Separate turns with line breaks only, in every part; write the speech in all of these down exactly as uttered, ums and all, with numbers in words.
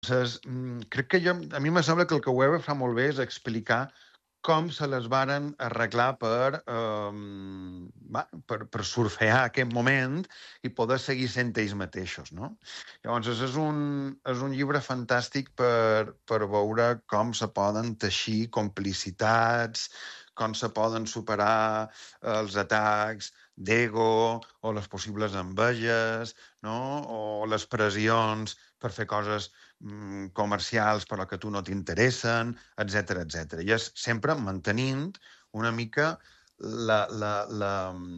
Llavors, crec que jo, a mi me sembla que el que Weber fa molt bé és explicar com se les varen arreglar per, eh, va, per, per surfear aquest moment i poder seguir sent ells mateixos, no? Llavors, és un, és un llibre fantàstic per, per veure com se poden teixir complicitats, com se poden superar els atacs d'ego o les possibles enveges, no? O les pressions per fer coses mm, comercials però que a tu no t'interessen, etc etcètera. I és sempre mantenint una mica la, la, la,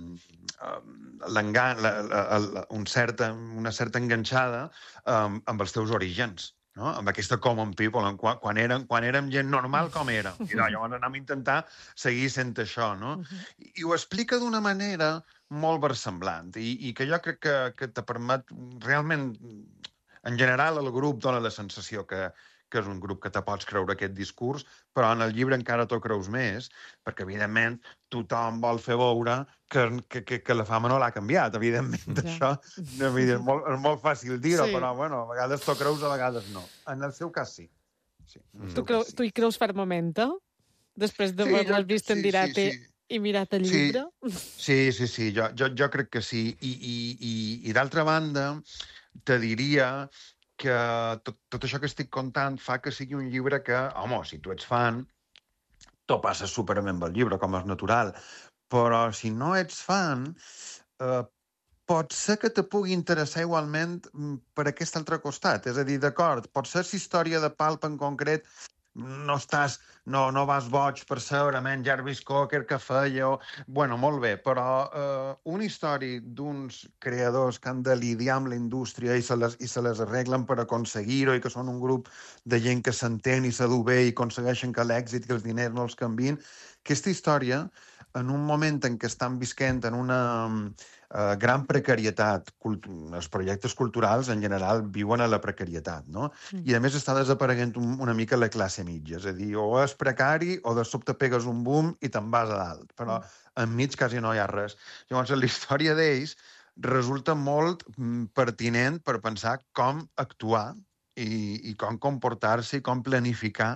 l'engan, la, la, la, un certa, una certa enganxada um, amb els teus orígens, no? Amb aquesta common people, en quan, quan, érem, quan érem gent normal com érem. I llavors anem a intentar seguir sent això, no? I, i ho explica d'una manera molt versemblant i, i que jo crec que, que te permet realment... En general, el grup dona la sensació que, que és un grup que te pots creure aquest discurs, però en el llibre encara t'ho creus més, perquè, evidentment, tothom vol fer veure que, que, que, que la fama no l'ha canviat. Evidentment, ja. Això evident, és, molt, és molt fàcil dir-ho, sí. Però, bueno, a vegades t'ho creus, a vegades no. En el seu cas, sí. sí
tu, creu, sí. tu hi creus fermament, eh? Després d'haver-les sí, vist en directe sí, sí, sí. i mirat el llibre?
Sí, sí, sí, jo, jo, jo crec que sí. I, i, i, i d'altra banda, te diria que tot, tot això que estic contant fa que sigui un llibre que, home, si tu ets fan, t'ho passes superament amb el llibre, com és natural. Però si no ets fan, eh, pot ser que te pugui interessar igualment per aquest altre costat. És a dir, d'acord, pot ser la història de Pulp en concret no estàs, no, no vas boig per saber, men, Jarvis Cocker, que feia... O... Bueno, molt bé, però eh, una història d'uns creadors que han de lidiar amb la indústria i se les, i se les arreglen per aconseguir-ho i que són un grup de gent que s'entén i s'adú bé i aconsegueixen que l'èxit i els diners no els canvien. Aquesta història, en un moment en què estan visquent en una eh, gran precarietat, els projectes culturals en general viuen a la precarietat, no? Mm. I a més està desapareguent un, una mica la classe mitja, és a dir, o és precari o de sobte pegues un boom i te'n vas a dalt, però mm. enmig quasi no hi ha res. Llavors, la història d'ells resulta molt pertinent per pensar com actuar i, i com comportar-se i com planificar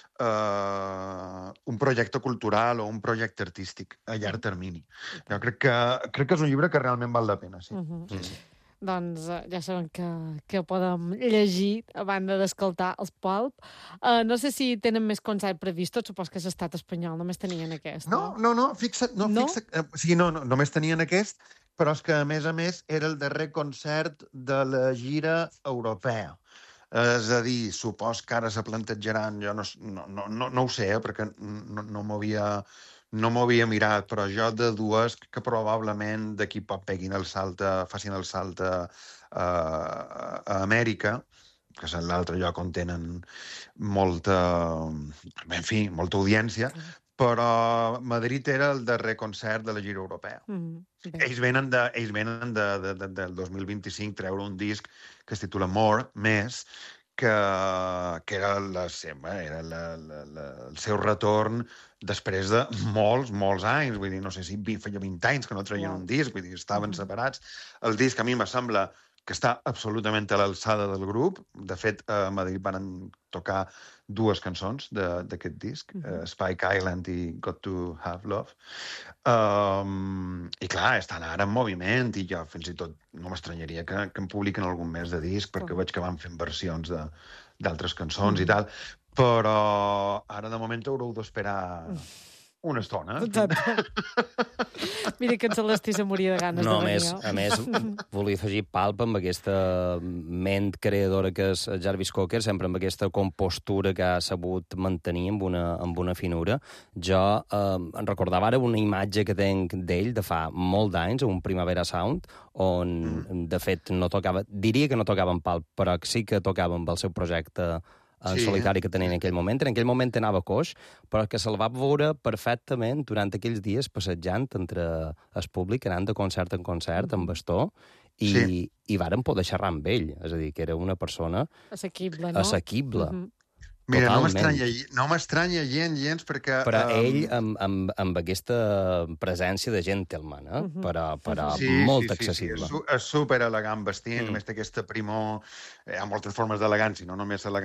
Uh, un projecte cultural o un projecte artístic a llarg termini. Jo crec que, crec que és un llibre que realment val la pena, sí. Uh-huh. sí, sí.
Doncs uh, ja sabem que, que podem llegir a banda d'escoltar els Pulp. Uh, no sé si tenen més concerts previstos, supos que és estat espanyol, només tenien aquest.
No, no, no, fixa't, no, no? fixa't, uh, o sigui, no, no, només tenien aquest, però és que, a més a més, era el darrer concert de la gira europea. És a dir, supos que ara se plantejaran, jo no, no, no, no ho sé, eh, perquè no, no m'havia no m'havia mirat, però jo de dues que probablement d'aquí poc peguin el salt, facin el salt a, a Amèrica, que és l'altre lloc on tenen molta, en fi, molta audiència, però Madrid era el darrer concert de la gira europea. Mm, ells venen, de, ells venen de, de, de, del dos mil vint-i-cinc treure un disc que es titula More, Més, que, que era, la seva, era la, la, la, el seu retorn després de molts, molts anys. Vull dir, no sé si feia vint anys que no traien wow. un disc, vull dir, estaven mm-hmm. separats. El disc a mi me sembla que està absolutament a l'alçada del grup. De fet, a Madrid van tocar dues cançons d'aquest disc, mm-hmm. uh, Spike Island i Got to Have Love. Um, I clar, estan ara en moviment i jo fins i tot no m'estranyaria que, que em publiquen algun mes de disc perquè oh. veig que van fent versions d'altres cançons mm-hmm. i tal. Però ara de moment haureu d'esperar... Mm. una estona.
Mira que en Celestí se moria de ganes
no,
de venir.
No, a més, a més, volia afegir Pulp amb aquesta ment creadora que és Jarvis Cocker, sempre amb aquesta compostura que ha sabut mantenir amb una, amb una finura. Jo eh, em recordava ara una imatge que tenc d'ell de fa molt d'anys, un Primavera Sound, on, mm. de fet, no tocava, diria que no tocava en Pulp, però sí que tocava amb el seu projecte en sí, solitari que tenia en aquell moment. En aquell moment anava coix, però que se'l va veure perfectament durant aquells dies passejant entre el públic, anant de concert en concert, amb bastó, i, sí. i vàrem poder xerrar amb ell. És a dir, que era una persona
assequible, no?
Assequible. Mm-hmm.
Mira, no
Totalment.
m'estranya no m'estranya gens, gens, perquè...
Però
um,
ell, amb, amb, amb aquesta presència de gentleman, eh?
Mhm.
però, però
Sí,
molt
sí, sí, sí,
accessible.
és, su- és super elegant vestint,
Mm.
mm. a més té aquesta primor... Hi ha moltes formes d'elegància, no només elegància